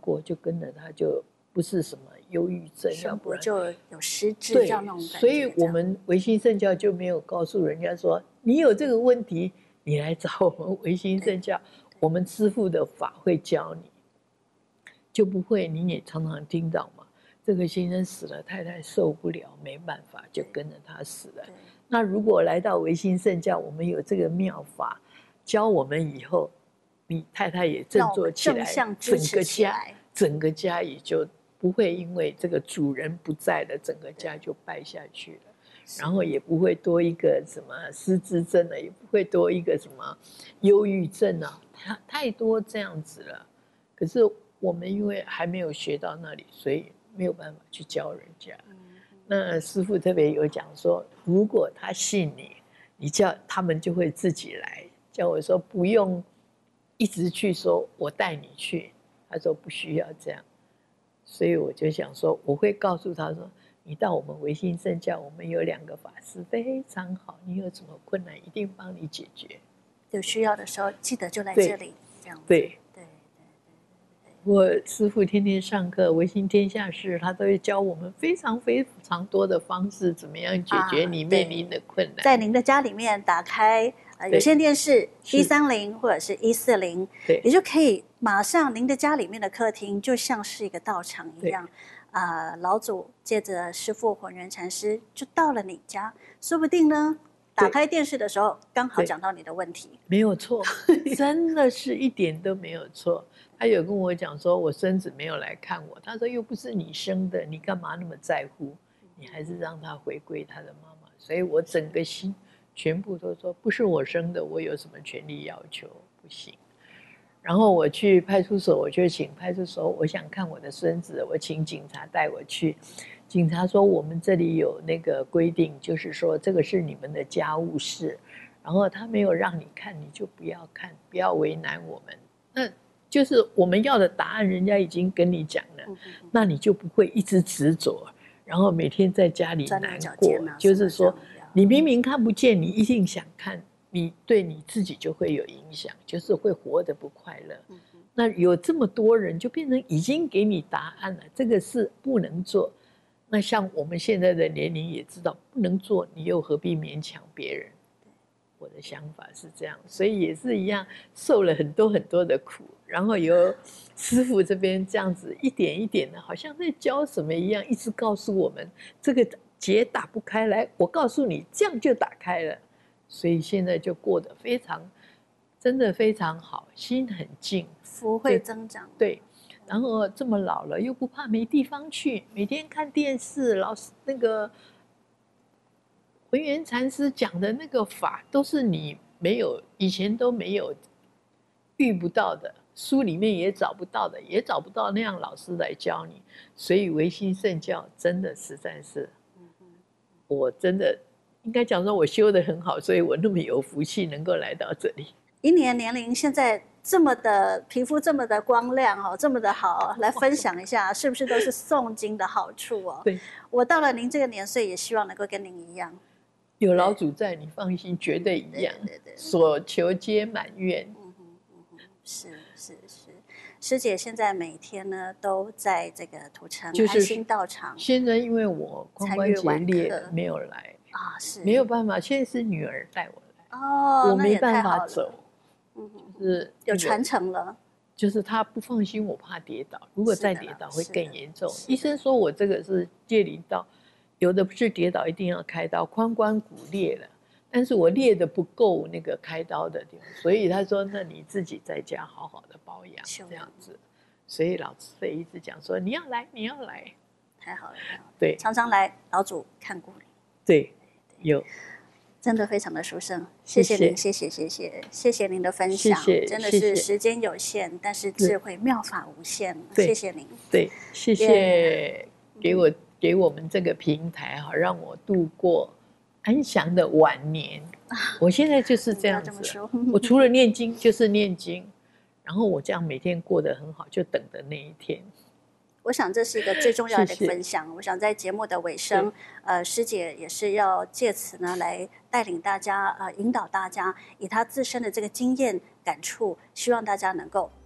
过，就跟着他就不是什么忧郁症，要不然就有失智这样那种感觉。 所以我们唯心圣教就没有告诉人家说，你有这个问题，你来找我们唯心圣教，我们师父的法会教你，就不会。你也常常听到嘛，这个先生死了，太太受不了，没办法，就跟着他死了。那如果来到唯心圣教，我们有这个妙法教我们以后，你太太也振作起来，整个家也就不会因为这个主人不在了，整个家就败下去了。然后也不会多一个什么失智症了，也不会多一个什么忧郁症啊，太多这样子了。可是我们因为还没有学到那里，所以没有办法去教人家。那师父特别有讲说，如果他信你，你叫他们就会自己来。叫我说不用一直去说我带你去，他说不需要这样。所以我就想说，我会告诉他说，你到我们唯心圣教，我们有2个法师非常好，你有什么困难一定帮你解决， 有需要的时候记得就来这里，这样子。 对。我师父天天上课，唯心天下事，他都会教我们非常非常多的方式，怎么样解决你面临的困难。 在您的家里面打开有线电视130或者是140，你就可以马上您的家里面的客厅就像是一个道场一样。老祖借着师父混元禅师就到了你家，说不定呢，打开电视的时候刚好讲到你的问题。 没有错，真的是一点都没有错。他有跟我讲说，我孙子没有来看我，他说又不是你生的，你干嘛那么在乎？你还是让他回归他的妈妈。所以我整个心全部都说，不是我生的，我有什么权利要求？不行。然后我去派出所，我就请派出所，我想看我的孙子，我请警察带我去。警察说我们这里有那个规定，就是说这个是你们的家务事，然后他没有让你看，你就不要看，不要为难我们。那就是我们要的答案，人家已经跟你讲了，那你就不会一直执着，然后每天在家里难过。就是说，你明明看不见，你一定想看，你对你自己就会有影响，就是会活得不快乐。那有这么多人，就变成已经给你答案了，这个是不能做。那像我们现在的年龄也知道不能做，你又何必勉强别人？我的想法是这样，所以也是一样，受了很多很多的苦，然后由师父这边这样子一点一点的，好像在教什么一样，一直告诉我们这个结打不开来，我告诉你这样就打开了，所以现在就过得非常，真的非常好，心很静， 福会增长。 对，然后这么老了又不怕没地方去，每天看电视，老师那个混元禅师讲的那个法，都是你没有以前都没有遇不到的，书里面也找不到的，也找不到那样老师来教你。所以唯心圣教真的实在是，我真的应该讲说，我修得很好，所以我那么有福气能够来到这里。 以你的年龄，现在这么的皮肤这么的光亮哦，这么的好，来分享一下，是不是都是诵经的好处哦？ 对， 我到了您这个年岁，也希望能够跟您一样。 有老祖在，你放心，绝对一样。 对， 所求皆满愿。 是。师姐现在每天呢都在这个土城安心道场。 现在因为我髋关节裂没有来是没有办法，现在是女儿带我来。 我没办法走。就是有传承了。 就是他不放心我怕跌倒，如果再跌倒会更严重。医生说我这个是介灵道，有的不是跌倒一定要开刀，髋关骨裂了，但是我裂的不够那个开刀的地方，所以他说那你自己在家好好的保养这样子。所以老师会一直讲说你要来，你要来， 太好了。 对， 常常来，老祖看过你。 对，有。 真的非常的殊胜，谢谢您，谢谢您的分享，真的是时间有限，但是智慧妙法无限，谢谢您。 对，谢谢给我们这个平台哈，让我度过安详的晚年。我现在就是这样子，我除了念经就是念经，然后我这样每天过得很好，就等着那一天。 我想这是一个最重要的分享。我想在节目的尾声，师姐也是要借此呢来带领大家，引导大家以她自身的这个经验感触，希望大家能够